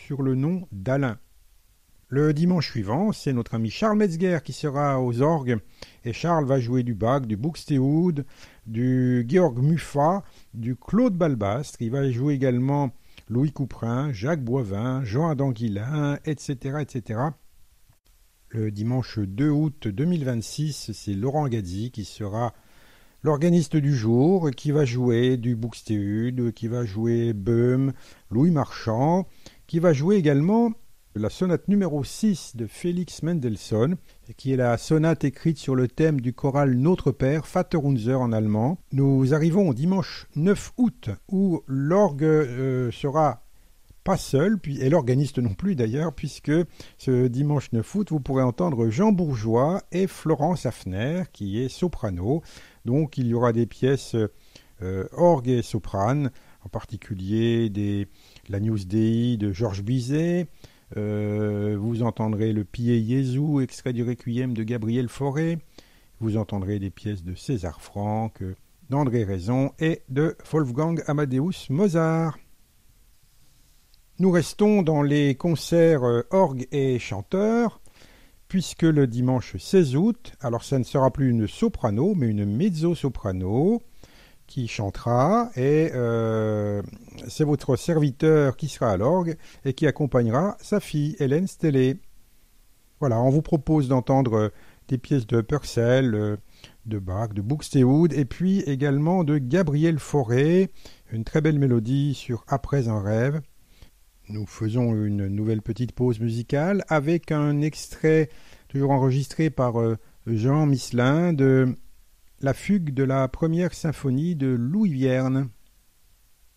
sur le nom d'Alain. Le dimanche suivant, c'est notre ami Charles Metzger qui sera aux orgues. Et Charles va jouer du Bach, du Buxtehude, du Georg Muffat, du Claude Balbastre. Il va jouer également Louis Couperin, Jacques Boivin, Jean-Adam Guillain, etc., etc. Le dimanche 2 août 2026, c'est Laurent Gadzi qui sera l'organiste du jour, qui va jouer du Buxtehude, qui va jouer Böhm, Louis Marchand, qui va jouer également la sonate numéro 6 de Félix Mendelssohn, qui est la sonate écrite sur le thème du choral Notre Père, Vaterunser en allemand. Nous arrivons au dimanche 9 août, où l'orgue sera pas seul, et l'organiste non plus d'ailleurs, puisque ce dimanche 9 août, vous pourrez entendre Jean Bourgeois et Florence Hafner, qui est soprano. Donc il y aura des pièces orgue et soprane, en particulier la News Dei de Georges Bizet. Vous entendrez le Pie Jesu, extrait du Requiem de Gabriel Fauré. Vous entendrez des pièces de César Franck, d'André Raison et de Wolfgang Amadeus Mozart. Nous restons dans les concerts orgue et chanteurs, puisque le dimanche 16 août, alors ça ne sera plus une soprano, mais une mezzo-soprano qui chantera, et c'est votre serviteur qui sera à l'orgue et qui accompagnera sa fille, Hélène Stellé. Voilà, on vous propose d'entendre des pièces de Purcell, de Bach, de Buxtehude, et puis également de Gabriel Fauré, une très belle mélodie sur Après un rêve. Nous faisons une nouvelle petite pause musicale avec un extrait toujours enregistré par Jean Misselin de la fugue de la première symphonie de Louis Vierne.